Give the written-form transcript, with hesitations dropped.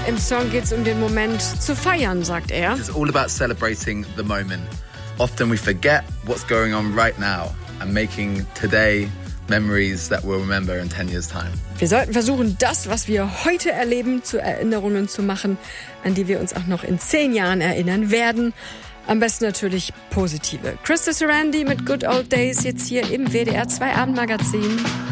Im Song geht es um den Moment zu feiern, sagt er. It's all about celebrating the moment. Often we forget what's going on right now and making today memories that we'll remember in 10 years' time. Wir sollten versuchen, das, was wir heute erleben, zu Erinnerungen zu machen, an die wir uns auch noch in 10 Jahren erinnern werden. Am besten natürlich positive. Krista Sarandon mit Good Old Days jetzt hier im WDR 2 Abendmagazin.